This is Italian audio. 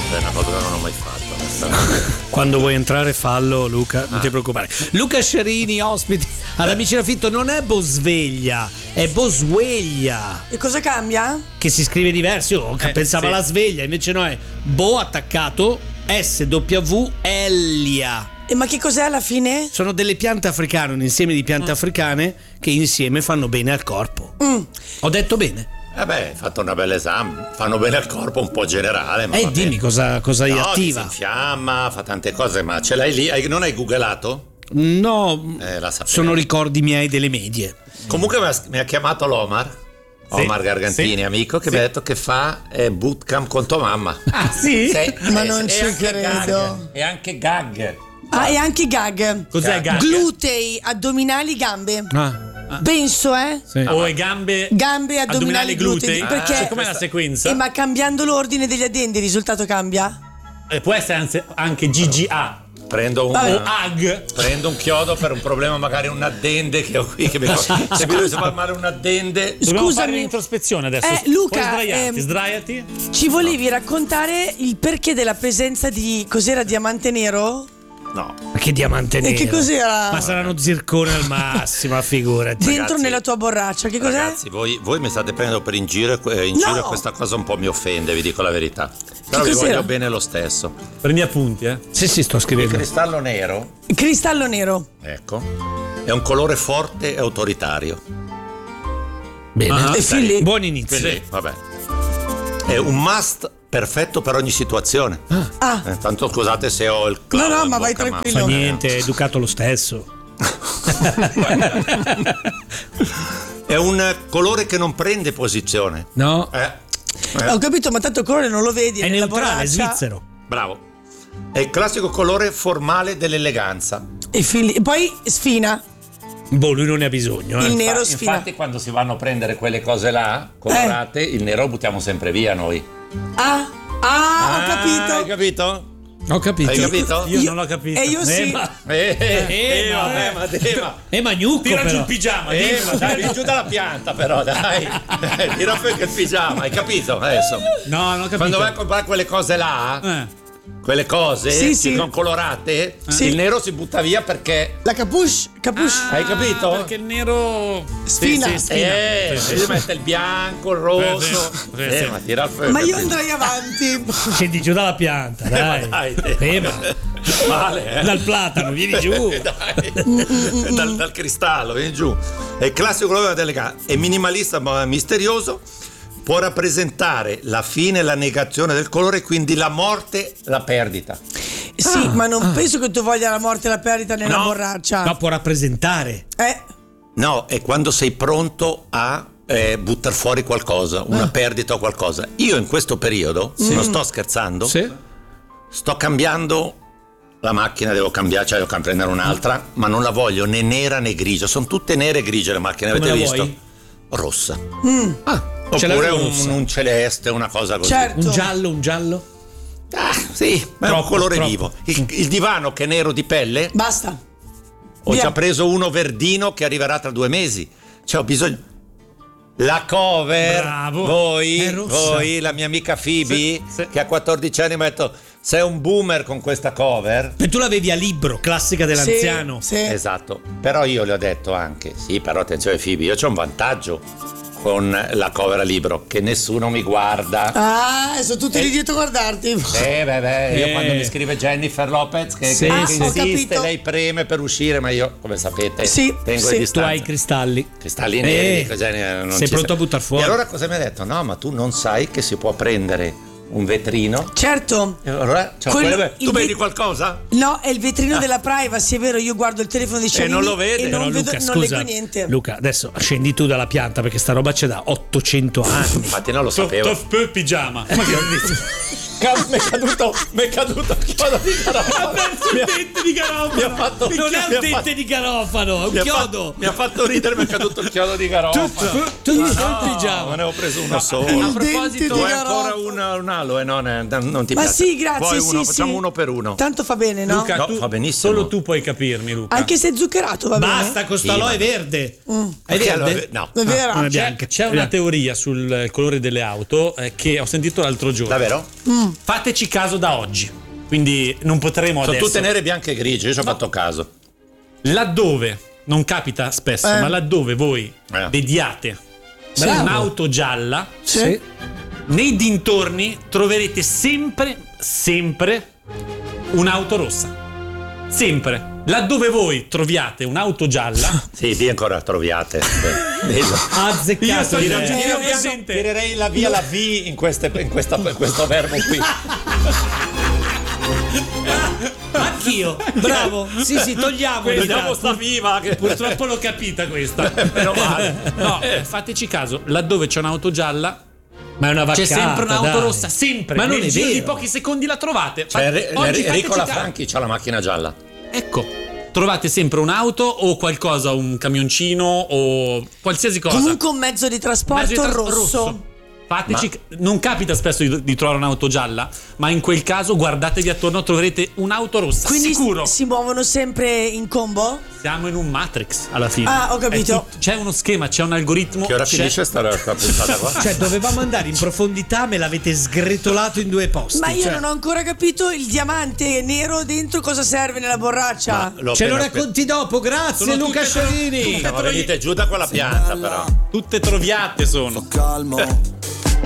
È una cosa che non ho mai fatto, onestamente. Quando vuoi entrare fallo, Luca, non ti preoccupare. Luca Scerini, ospiti ad Amici in Affitto. Non è Bosveglia, è Bosweglia. E cosa cambia? Che si scrive diverso. Io pensavo alla sveglia, invece no, è Bo attaccato SW Elia. E ma che cos'è alla fine? Sono delle piante africane, un insieme di piante africane che insieme fanno bene al corpo. Ho detto bene? Hai fatto una bella esame. Fanno bene al corpo un po' generale. Ma va dimmi bene. cosa hai attiva. Si infiamma, fa tante cose, ma ce l'hai lì? Non hai googlato? No, La sapevo. sono ricordi miei delle medie. Comunque mi ha chiamato l'Omar. Sì, Omar Gargantini, amico, che mi ha detto che fa bootcamp con tua mamma. Ah, sì? Ma non ci credo. E anche gag. Ah, e anche gag. Cos'è gag? Glutei, addominali, gambe. Penso, Sì. O è gambe addominali, glutei. Perché? com'è la sequenza? Ma cambiando l'ordine degli addendi il risultato cambia? Può essere anche GGA Prendo o AG. un chiodo per un problema, magari un addende che ho qui. Che se mi dovesse far male un addende. Dobbiamo fare un'introspezione adesso. Luca, Puoi sdraiati. Ci volevi raccontare il perché della presenza di cos'era diamante nero? No. Ma che diamante nero? E che cos'era? Ma saranno zircone al massimo, figurati. Dentro Ragazzi, nella tua borraccia, che cos'è? Ragazzi, voi mi state prendendo per in giro e questa cosa un po' mi offende, vi dico la verità. Però vi cos'era? voglio bene lo stesso. Prendi appunti, Sì, sto Il scrivendo. cristallo nero, Cristallo nero. ecco, è un colore forte e autoritario. Bene. E fin lì. Buon inizio. Quindi, vabbè. È un must perfetto per ogni situazione. Tanto scusate se ho il clavo No, in ma vai bocca, tranquillo. Fa niente, è educato lo stesso. È un colore che non prende posizione. No, Ho capito, ma tanto il colore non lo vedi. è nella neutrale, è borraccia. svizzero. Bravo. È il classico colore formale dell'eleganza. E fin lì. E poi sfina. Boh, lui non ne ha bisogno. Il nero sfina. Infatti quando si vanno a prendere quelle cose là, colorate, il nero lo buttiamo sempre via noi. Ho capito. Hai capito? Ho capito. Hai capito? Io non l'ho capito. E io sì. Ma Magnucco Tira giù però. il pigiama. Dai, giù dalla pianta però, dai. Tira fuori il pigiama, hai capito adesso? No, non ho capito. Quando vai a comprare quelle cose là, quelle cose Sì, che sì. sono colorate, Sì. il nero si butta via perché La capuche. hai capito? Perché il nero Sfina. Si mette il bianco, il rosso. Sì. Ma tira fuori. Ma io andrei avanti. Scendi giù dalla pianta, dai. Male, Dal platano, vieni giù. Dai. Dal cristallo, vieni giù. È il classico colore dell'eleganza. È minimalista ma misterioso. Può rappresentare la fine e la negazione del colore, quindi la morte, la perdita. Sì, ma non penso che tu voglia la morte e la perdita nella No. borraccia. No, può rappresentare. No, è quando sei pronto a buttare fuori qualcosa, una perdita o qualcosa. Io in questo periodo, non sto scherzando, Sì. sto cambiando la macchina, devo cambiare, cioè devo prendere un'altra, ma non la voglio né nera né grigia, sono tutte nere e grigie le macchine, Come avete la visto? vuoi? Rossa. Ce Oppure l'avevo rossa. un celeste, una cosa così. Certo. Un giallo? Sì, ma è un Troppo, colore troppo. vivo. Il divano che è nero di pelle, Basta. ho Via. già preso uno verdino che arriverà tra 2 mesi. Cioè ho bisogno. La cover, Bravo. È voi, rossa. la mia amica Phoebe, Sì. che ha 14 anni, mi ha detto: sei un boomer con questa cover. E tu l'avevi a libro, classica dell'anziano. Sì. Esatto, però io le ho detto anche: sì, però attenzione Phoebe, io c'ho un vantaggio con la cover a libro, che nessuno mi guarda. Sono tutti lì dietro a guardarti. Io quando mi scrive Jennifer Lopez che Sì, sì. Ho esiste, capito. lei preme per uscire, ma io, come sapete, Sì, tengo sì. le Tu distanze. hai i cristalli. Cristalli neri, non sei ci pronto a buttar fuori. E allora cosa mi ha detto? No, ma tu non sai che si può prendere un vetrino? Certo. E allora, tu vedi qualcosa? No, è il vetrino della privacy, è vero, io guardo il telefono di Cerini non lo vede. e non, Però, vedo, Luca, non scusa, leggo niente. Luca, adesso scendi tu dalla pianta perché sta roba c'è da 800 anni. Infatti non lo sapevo. Pigiama. Mi è caduto il chiodo di garofano. Il dente di garofano. Mi ha fatto- non è mi un ha dente fatto- di garofano, è un chiodo. Mi ha fatto ridere, mi è caduto il chiodo di garofano. Tu devi No, fare il me pigiama. ne ho preso uno solo. Il A dente proposito, di vuoi ancora garofano. un aloe? No, non ti Ma piace. sì, grazie, Vuoi sì, uno? sì. Facciamo uno per uno. Tanto fa bene, no? Luca, No, fa benissimo. Solo tu puoi capirmi, Luca. Anche se è zuccherato, va Basta con sta Sì, aloe ma- verde. È Perché verde? aloe- No. bene? È vero? non è C'è, bianca. c'è una teoria sul colore delle auto che ho sentito l'altro giorno. Davvero? Fateci caso da oggi. Quindi non potremo Sono adesso. tutte nere, bianche e grigie. Io ci ho fatto caso. Laddove, non capita spesso, ma laddove voi vediate Bravo. un'auto gialla, Sì. nei dintorni troverete sempre un'auto rossa. Sempre. Laddove voi troviate un'auto gialla, Sì, vi ancora troviate. Vedo. Azzeccato. sto direi. ragionando ovviamente. Tirerei la via la V in questo verbo qui. Anch'io. Bravo. Sì, togliamo. Vediamo sta viva che purtroppo l'ho capita questa. Meno male. No, fateci caso, laddove c'è un'auto gialla Ma è una vaccata, c'è sempre un'auto dai. rossa, sempre. Ma non Nel è giro di vero. pochi secondi la trovate. Cioè, Oggi Enrico fateci Lafranchi c'ha la macchina gialla. Ecco, trovate sempre un'auto o qualcosa, un camioncino o qualsiasi cosa. Comunque un mezzo di trasporto Mezzo di rosso. Fateci, non capita spesso di trovare un'auto gialla, ma in quel caso guardatevi attorno, troverete un'auto rossa. Quindi sicuro. si muovono sempre in combo? Siamo in un Matrix alla fine. Ah, ho capito. C'è uno schema, c'è un algoritmo. Che ora c'è- finisce sta puntata qua? Cioè, dovevamo andare in profondità, me l'avete sgretolato in 2 posti. Ma io cioè. non ho ancora capito il diamante nero dentro cosa serve nella borraccia. L'ho Ce lo appena racconti dopo, grazie Sono Luca tutte- Sciarini. Ma venite giù da quella pianta però. Tutte troviate sono. calmo.